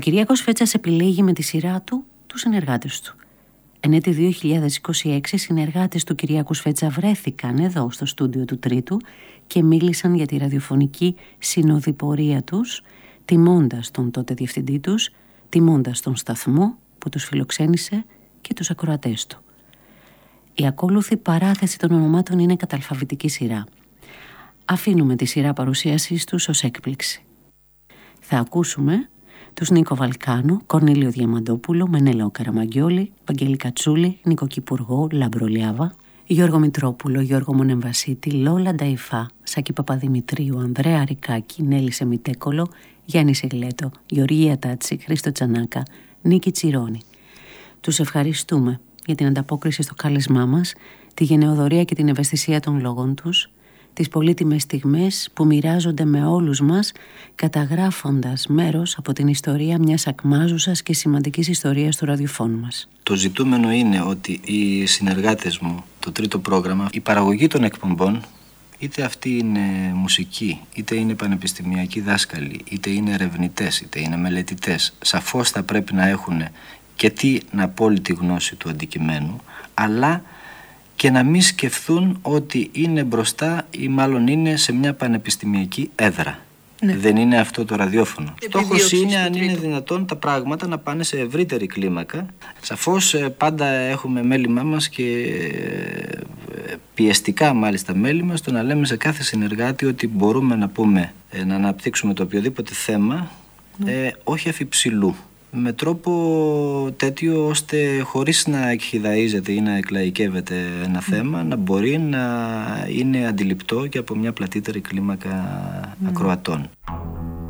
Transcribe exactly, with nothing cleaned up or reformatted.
Κυριάκος Φέτσας επιλέγει με τη σειρά του τους συνεργάτες του. Εν έτη δύο χιλιάδες είκοσι έξι, οι συνεργάτες του Κυριάκου Φέτσα βρέθηκαν εδώ στο στούντιο του Τρίτου και μίλησαν για τη ραδιοφωνική συνοδοιπορία τους, τιμώντας τον τότε διευθυντή τους, τιμώντας τον σταθμό που τους φιλοξένησε και τους ακροατές του. Η ακόλουθη παράθεση των ονομάτων είναι κατά αλφαβητική σειρά. Αφήνουμε τη σειρά παρουσίασής τους ως έκπληξη. Θα ακούσουμε τους Νίκο Βαλκάνο, Κορνήλιο Διαμαντόπουλο, Μενέλαο Καραμαγκιόλη, Βαγγέλη Κατσούλη, Νίκο Κυπουργό, Λάμπρο Λιάβα, Γιώργο Μητρόπουλο, Γιώργο Μονεμβασίτη, Λόλα Νταϊφά, Σάκη Παπαδημητρίου, Ανδρέα Ρικάκη, Νέλη Σεμιτέκολο, Γιάννη Σιγλέτο, Γεωργία Τάτσι, Χρήστο Τσανάκα, Νίκη Τσιρόνη. Τους ευχαριστούμε για την ανταπόκριση στο κάλεσμά μας, τη γενεοδορία και την ευαισθησία των λόγων τους, τις πολύτιμες στιγμές που μοιράζονται με όλους μας, καταγράφοντας μέρος από την ιστορία μιας ακμάζουσας και σημαντικής ιστορίας του ραδιοφώνου μας. Το ζητούμενο είναι ότι οι συνεργάτες μου, το τρίτο πρόγραμμα, η παραγωγή των εκπομπών, είτε αυτή είναι μουσική, είτε είναι πανεπιστημιακοί δάσκαλοι, είτε είναι ερευνητές, είτε είναι μελετητές, σαφώς θα πρέπει να έχουν και την απόλυτη γνώση του αντικειμένου, αλλά και να μην σκεφτούν ότι είναι μπροστά ή μάλλον είναι σε μια πανεπιστημιακή έδρα. Ναι. Δεν είναι αυτό το ραδιόφωνο. Στόχος είναι, αν είναι δυνατόν, τα πράγματα να πάνε σε ευρύτερη κλίμακα. Σαφώς πάντα έχουμε μέλημά μας και πιεστικά μάλιστα μέλημα στο να λέμε σε κάθε συνεργάτη ότι μπορούμε να πούμε, να αναπτύξουμε το οποιοδήποτε θέμα, ναι. ε, όχι αφιψηλού. Με τρόπο τέτοιο ώστε χωρίς να εκχυδαίζεται ή να εκλαϊκεύεται ένα mm. θέμα, να μπορεί να είναι αντιληπτό και από μια πλατύτερη κλίμακα mm. ακροατών.